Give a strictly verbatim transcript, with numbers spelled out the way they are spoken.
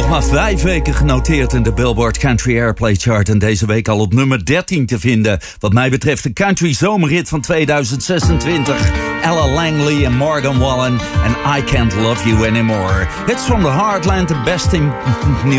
maar vijf weken genoteerd in de Billboard Country Airplay Chart en deze week al op nummer dertien te vinden. Wat mij betreft de country zomerhit van tweeduizend zesentwintig. Ella Langley en Morgan Wallen en I Can't Love You Anymore. Hits from the Heartland, de best in